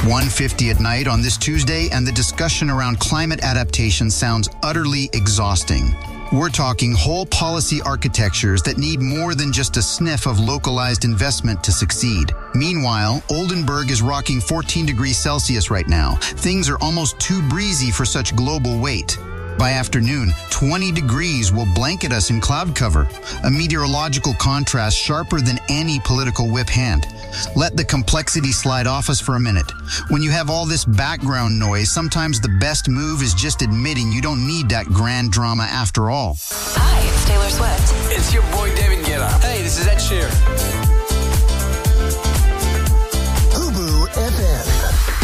1:50 at night on this Tuesday, and the discussion around climate adaptation sounds utterly exhausting. We're talking whole policy architectures that need more than just a sniff of localized investment to succeed. Meanwhile, Oldenburg is rocking 14 degrees Celsius right now. Things are almost too breezy for such global weight. By afternoon, 20 degrees will blanket us in cloud cover, a meteorological contrast sharper than any political whip hand. Let the complexity slide off us for a minute. When you have all this background noise, sometimes the best move is just admitting you don't need that grand drama after all. Hi, it's Taylor Swift. It's your boy David Guetta. Hey, this is Ed Sheeran. Ubu FM.